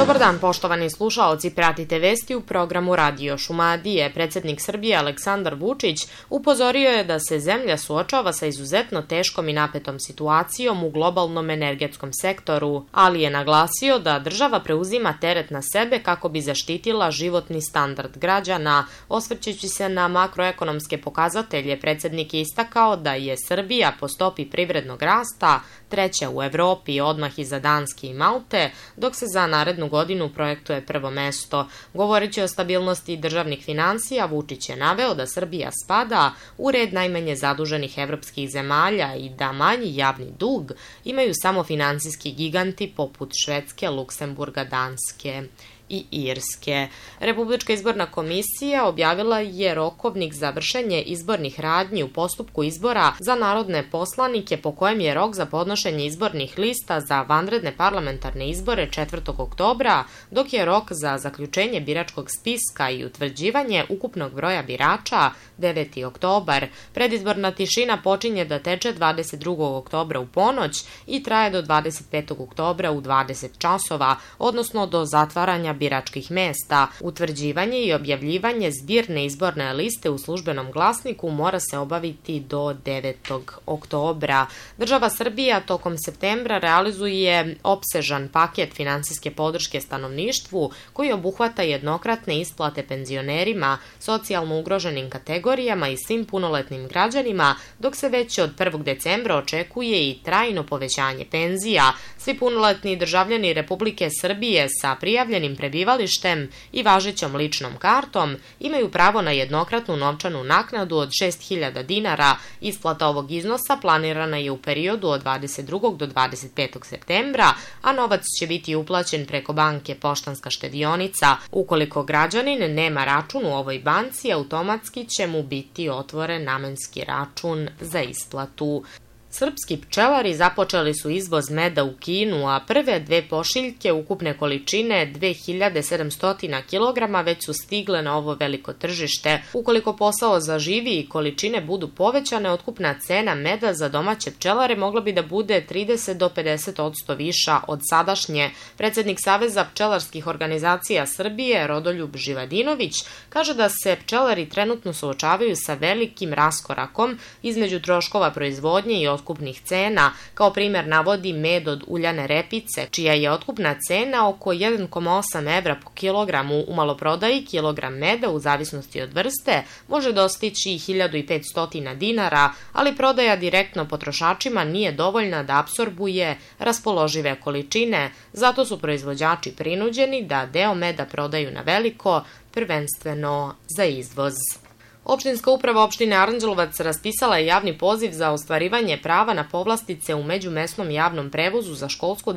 Dobar dan, poštovani slušaoci, pratite vesti u programu Radio Šumadije. Predsednik Srbije Aleksandar Vučić upozorio je da se zemlja suočava sa izuzetno teškom i napetom situacijom u globalnom energetskom sektoru, ali je naglasio da država preuzima teret na sebe kako bi zaštitila životni standard građana. Osvrćući se na makroekonomske pokazatelje, predsednik je istakao da je Srbija po stopi privrednog rasta treća u Evropi, odmah iza Danske i Malte, dok se za narednu godinu projektuje prvo mesto. Govoreći o stabilnosti državnih finansija, Vučić je naveo da Srbija spada u red najmanje zaduženih evropskih zemalja i da manji javni dug imaju samo finansijski giganti poput Švedske, Luksemburga, Danske i Irske. Republička izborna komisija objavila je rokovnik za vršenje izbornih radnji u postupku izbora za narodne poslanike, po kojem je rok za podnošenje izbornih lista za vanredne parlamentarne izbore 4. oktobra, dok je rok za zaključenje biračkog spiska i utvrđivanje ukupnog broja birača 9. oktobar. Predizborna tišina počinje da teče 22. oktobra u ponoć i traje do 25. oktobra u 20 časova, odnosno do zatvaranja biračkih mesta. Utvrđivanje i objavljivanje zbirne izborne liste u službenom glasniku mora se obaviti do 9. oktobra. Država Srbija tokom septembra realizuje opsežan paket finansijske podrške stanovništvu koji obuhvata jednokratne isplate penzionerima, socijalno ugroženim kategorijama i svim punoletnim građanima, dok se već od 1. decembra očekuje i trajno povećanje penzija. Svi punoletni državljani Republike Srbije sa prijavljenim prebivalištem i važećom ličnom kartom imaju pravo na jednokratnu novčanu naknadu od 6.000 dinara. Isplata ovog iznosa planirana je u periodu od 22. do 25. septembra, a novac će biti uplaćen preko banke Poštanska štedionica. Ukoliko građanin nema račun u ovoj banci, automatski će mu biti otvoren namenski račun za isplatu. Srpski pčelari započeli su izvoz meda u Kinu, a prve dve pošiljke ukupne količine 2700 kg već su stigle na ovo veliko tržište. Ukoliko posao zaživi i količine budu povećane, otkupna cena meda za domaće pčelare mogla bi da bude 30 do 50% viša od sadašnje. Predsednik Saveza pčelarskih organizacija Srbije, Rodoljub Živadinović, kaže da se pčelari trenutno suočavaju sa velikim raskorakom između troškova proizvodnje i otkupnih cena. Kao primer navodi med od uljane repice, čija je otkupna cena oko 1,8 evra po kilogramu. U maloprodaji kilogram meda, u zavisnosti od vrste, može dostići 1500 dinara, ali prodaja direktno potrošačima nije dovoljna da apsorbuje raspoložive količine, zato su proizvođači prinuđeni da deo meda prodaju na veliko, prvenstveno za izvoz. Opštinska uprava opštine Aranđelovac raspisala je javni poziv za ostvarivanje prava na povlastice u međumesnom javnom prevozu za školsku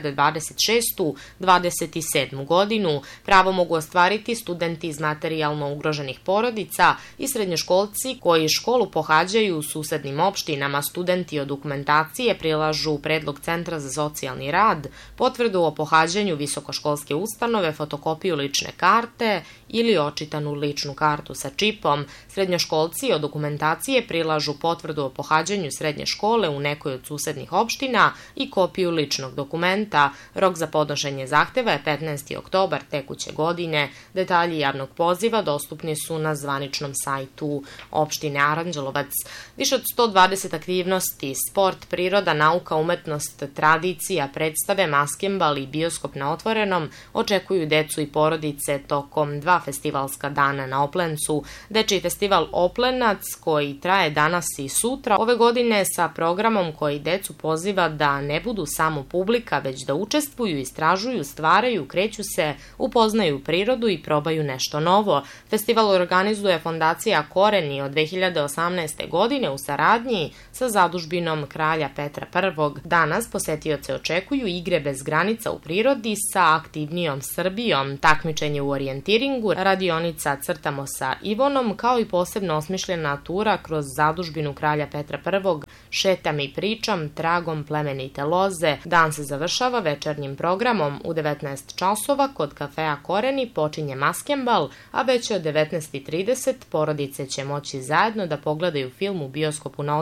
2026-27. godinu. Pravo mogu ostvariti studenti iz materijalno ugroženih porodica i srednjoškolci koji školu pohađaju u susednim opštinama. Studenti od dokumentacije prilažu predlog Centra za socijalni rad, potvrdu o pohađanju visokoškolske ustanove, fotokopiju lične karte ili očitanu ličnu kartu sa čipom. Srednjoškolci od dokumentacije prilažu potvrdu o pohađanju srednje škole u nekoj od susednih opština i kopiju ličnog dokumenta. Rok za podnošenje zahteva je 15. oktobar tekuće godine. Detalji javnog poziva dostupni su na zvaničnom sajtu opštine Aranđelovac. Više od 120 aktivnosti, sport, priroda, nauka, umetnost, tradicija, predstave, maskembal i bioskop na otvorenom očekuju decu i porodice tokom dva festivalska dana na Oplencu. Dečiji festival Oplenac, koji traje danas i sutra, ove godine sa programom koji decu poziva da ne budu samo publika, već da učestvuju, istražuju, stvaraju, kreću se, upoznaju prirodu i probaju nešto novo. Festival organizuje Fondacija Koreni od 2018. godine u saradnji sa zadužbinom Kralja Petra I. Danas posetioce očekuju igre bez granica u prirodi sa aktivnijom Srbijom, takmičenje u orijentiringu, radionica Crtamo sa Ivonom, kao i posebno osmišljena tura kroz zadužbinu Kralja Petra I, Šetam i pričam, tragom plemenite loze. Dan se završava večernjim programom. U 19 časova kod kafea Koreni počinje maskembal, a već od 19:30 porodice će moći zajedno da pogledaju film u bioskopu na otvorenom.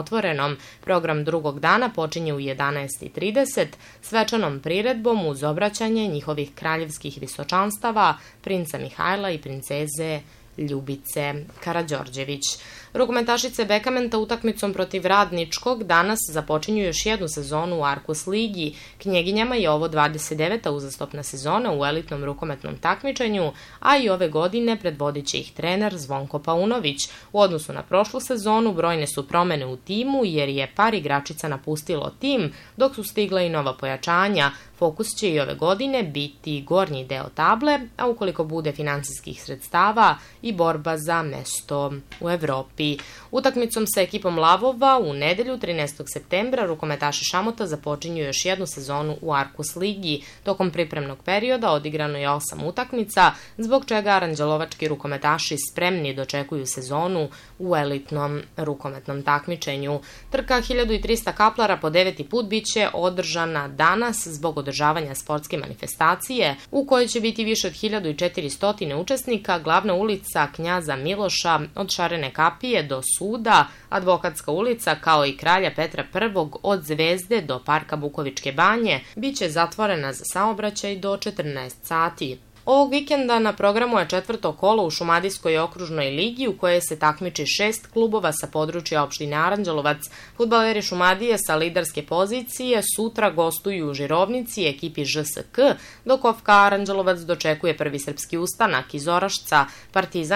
Zrenjaninom. Program drugog dana počinje u 11:30 svečanom priredbom uz obraćanje njihovih kraljevskih visočanstava, princa Mihajla i princeze Ljubice Karađorđević. Rukometašice Bekamenta utakmicom protiv Radničkog danas započinju još jednu sezonu u Arkus ligi. Knjeginjama je ovo 29. uzastopna sezona u elitnom rukometnom takmičenju, a i ove godine predvodit će ih trener Zvonko Paunović. U odnosu na prošlu sezonu brojne su promene u timu jer je par igračica napustilo tim, dok su stigla i nova pojačanja. Fokus će i ove godine biti gornji deo table, a ukoliko bude finansijskih sredstava i borba za mesto u Evropi. Utakmicom sa ekipom Lavova u nedelju 13. septembra rukometaši Šamota započinju još jednu sezonu u Arkus ligi. Tokom pripremnog perioda odigrano je 8 utakmica, zbog čega aranđelovački rukometaši spremni dočekuju sezonu u elitnom rukometnom takmičenju. Trka 1300 kaplara po 9. put biće održana danas zbog održavanja sportske manifestacije u kojoj će biti više od 1400 učesnika. Glavna ulica Knjaza Miloša od Šarene kapije do Suda, Advokatska ulica kao i Kralja Petra I od Zvezde do Parka Bukovičke banje biće zatvorena za saobraćaj do 14 sati. Ovog vikenda na programu je 4. kolo u Šumadijskoj okružnoj ligi u kojoj se takmiči 6 klubova sa područja opštine Aranđelovac. Fudbaleri Šumadije sa liderske pozicije sutra gostuju u Žirovnici ekipi ŽSK, dok OFK Aranđelovac dočekuje Prvi srpski ustanak iz Orašca. Partizan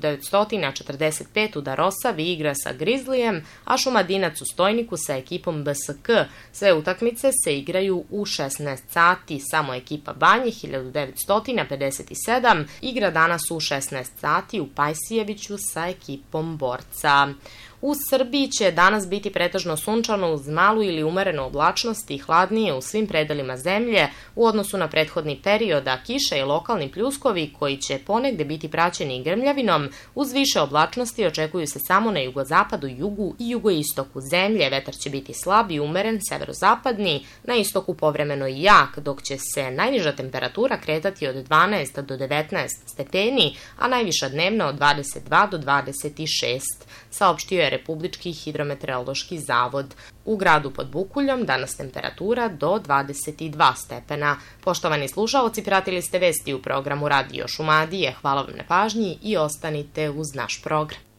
1945 u Darosavi igra sa Grizlijem, a Šumadinac u Stojniku sa ekipom BSK. Sve utakmice se igraju u 16 sati. Samo ekipa Banje 1957 igra danas u 16 sati u Pajsijeviću sa ekipom Borca. U Srbiji će danas biti pretežno sunčano uz malu ili umerenu oblačnost i hladnije u svim predelima zemlje u odnosu na prethodni period, a kiša i lokalni pljuskovi koji će ponegde biti praćeni grmljavinom uz više oblačnosti očekuju se samo na jugozapadu, jugu i jugoistoku zemlje. Vetar će biti slab i umeren severozapadni, na istoku povremeno i jak, dok će se najniža temperatura kretati od 12 do 19 stepeni, a najviša dnevna od 22 do 26, saopštio je Republički hidrometeorološki zavod. U gradu pod Bukuljom danas temperatura do 22 stepena. Poštovani slušaoci, pratili ste vesti u programu Radio Šumadije. Hvala vam na pažnji i ostanite uz naš program.